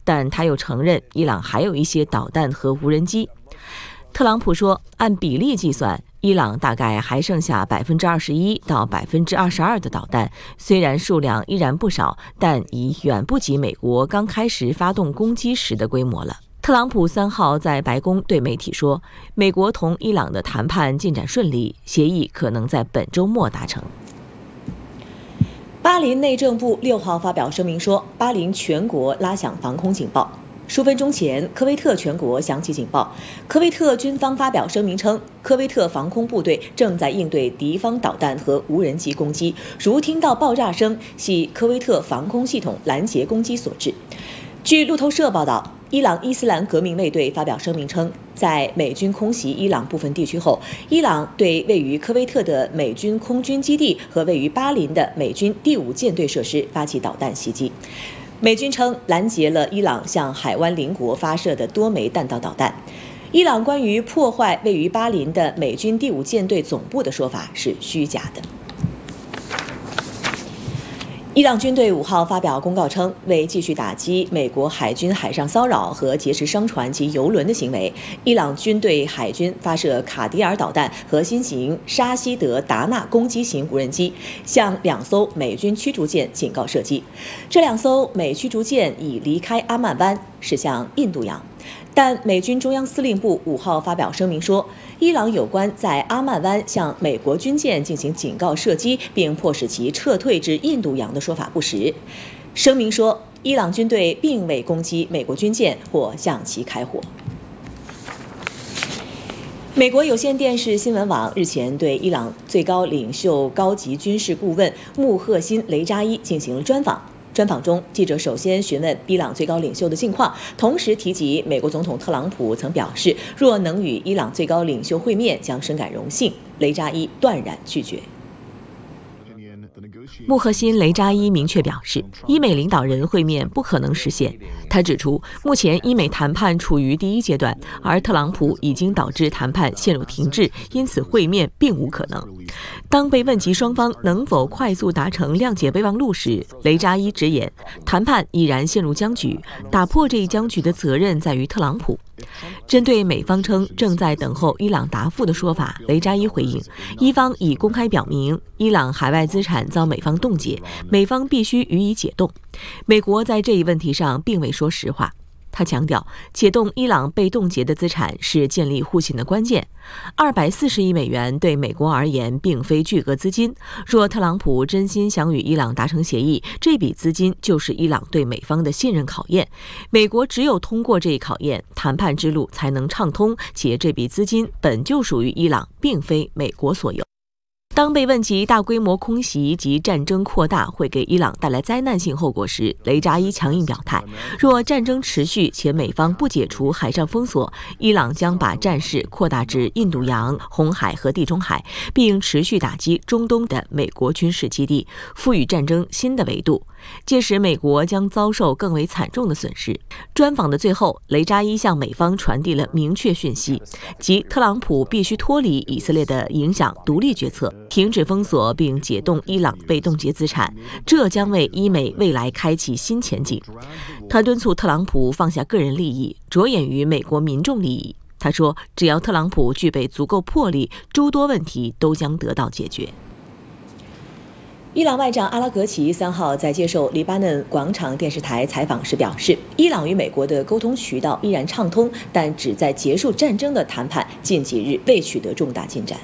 但他又承认伊朗还有一些导弹和无人机。特朗普说，按比例计算，伊朗大概还剩下21%到22%的导弹，虽然数量依然不少，但已远不及美国刚开始发动攻击时的规模了。特朗普3号在白宫对媒体说，美国同伊朗的谈判进展顺利，协议可能在本周末达成。巴林内政部6号发表声明说，巴林全国拉响防空警报。数分钟前，科威特全国响起警报。科威特军方发表声明称，科威特防空部队正在应对敌方导弹和无人机攻击，如听到爆炸声，系科威特防空系统拦截攻击所致。据路透社报道，伊朗伊斯兰革命卫队发表声明称，在美军空袭伊朗部分地区后，伊朗对位于科威特的美军空军基地和位于巴林的美军第5舰队设施发起导弹袭击。美军称拦截了伊朗向海湾邻国发射的多枚弹道导弹。伊朗关于破坏位于巴林的美军第5舰队总部的说法是虚假的。伊朗军队5号发表公告称，为继续打击美国海军海上骚扰和劫持商船及油轮的行为，伊朗军队海军发射卡迪尔导弹和新型沙希德达纳攻击型无人机，向2艘美军驱逐舰警告射击。这2艘美驱逐舰已离开阿曼湾，驶向印度洋。但美军中央司令部5号发表声明说，伊朗有关在阿曼湾向美国军舰进行警告射击，并迫使其撤退至印度洋的说法不实。声明说，伊朗军队并未攻击美国军舰或向其开火。美国有线电视新闻网日前对伊朗最高领袖高级军事顾问穆赫辛·雷扎伊进行了专访。专访中，记者首先询问伊朗最高领袖的近况，同时提及美国总统特朗普曾表示，若能与伊朗最高领袖会面，将深感荣幸。雷扎伊断然拒绝。穆赫辛·雷扎伊明确表示，伊美领导人会面不可能实现。他指出，目前伊美谈判处于第1阶段，而特朗普已经导致谈判陷入停滞，因此会面并无可能。当被问及双方能否快速达成谅解备忘录时，雷扎伊直言，谈判已然陷入僵局，打破这一僵局的责任在于特朗普。针对美方称正在等候伊朗答复的说法，雷扎伊回应，伊方已公开表明，伊朗海外资产遭美方冻结，美方必须予以解冻。美国在这一问题上并未说实话。他强调，解冻伊朗被冻结的资产是建立互信的关键。240亿美元对美国而言并非巨额资金，若特朗普真心想与伊朗达成协议，这笔资金就是伊朗对美方的信任考验。美国只有通过这一考验，谈判之路才能畅通，且这笔资金本就属于伊朗，并非美国所有。当被问及大规模空袭及战争扩大会给伊朗带来灾难性后果时，雷扎伊强硬表态，若战争持续且美方不解除海上封锁，伊朗将把战事扩大至印度洋、红海和地中海，并持续打击中东的美国军事基地，赋予战争新的维度。届时美国将遭受更为惨重的损失。专访的最后，雷扎伊向美方传递了明确讯息，即特朗普必须脱离以色列的影响，独立决策，停止封锁并解冻伊朗被冻结资产，这将为伊美未来开启新前景。他敦促特朗普放下个人利益，着眼于美国民众利益。他说，只要特朗普具备足够魄力，诸多问题都将得到解决。伊朗外长阿拉格齐3号在接受黎巴嫩广场电视台采访时表示，伊朗与美国的沟通渠道依然畅通，但旨在结束战争的谈判近几日未取得重大进展。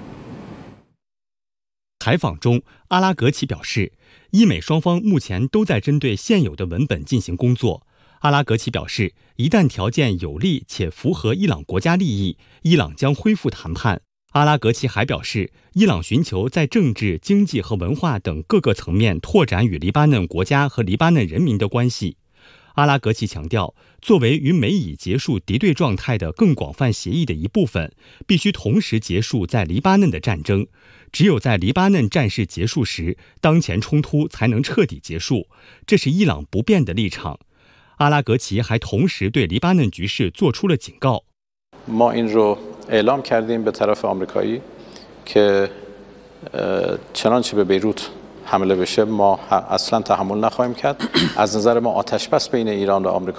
采访中，阿拉格齐表示，伊美双方目前都在针对现有的文本进行工作。阿拉格齐表示，一旦条件有利且符合伊朗国家利益，伊朗将恢复谈判。阿拉格齐还表示，伊朗寻求在政治、经济和文化等各个层面拓展与黎巴嫩国家和黎巴嫩人民的关系。阿拉格齐强调，作为与美以结束敌对状态的更广泛协议的一部分，必须同时结束在黎巴嫩的战争。只有在黎巴嫩战事结束时，当前冲突才能彻底结束，这是伊朗不变的立场。阿拉格齐还同时对黎巴嫩局势做出了警告。 اعلام کردیم به طرف آمریکایی که چنانچه به بیروت حمله بشه ما اصلا تحمل نخواهیم کرد. از نظر ما آتش بس بین ایران و آمریکا